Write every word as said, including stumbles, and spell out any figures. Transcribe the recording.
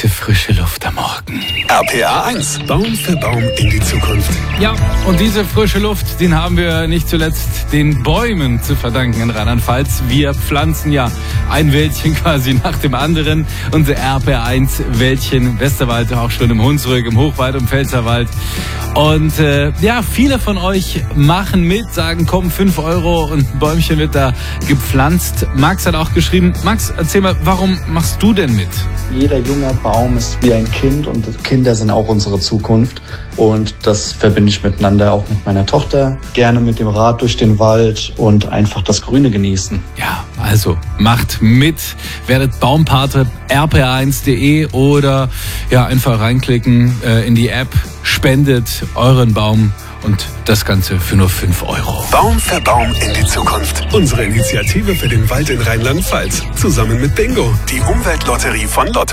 diese frische Luft am Morgen. R P R eins, Baum für Baum in die Zukunft. Ja, und diese frische Luft, den haben wir nicht zuletzt den Bäumen zu verdanken in Rheinland-Pfalz. Wir pflanzen ja ein Wäldchen quasi nach dem anderen. Unser R P R eins Wäldchen Westerwald, auch schon im Hunsrück, im Hochwald, im Pfälzerwald. Und äh, ja, viele von euch machen mit, sagen, komm, fünf Euro und ein Bäumchen wird da gepflanzt. Max hat auch geschrieben, Max, erzähl mal, warum machst du denn mit? Jeder junge Baum ist wie ein Kind und Kinder sind auch unsere Zukunft. Und das verbinde ich miteinander auch mit meiner Tochter. Gerne mit dem Rad durch den Wald und einfach das Grüne genießen. Ja, also macht mit, werdet Baumpate, r p r eins punkt de oder ja einfach reinklicken äh, in die App, spendet euren Baum und das Ganze für nur fünf Euro. Baum für Baum in die Zukunft. Unsere Initiative für den Wald in Rheinland-Pfalz. Zusammen mit Bingo, die Umweltlotterie von Lotto.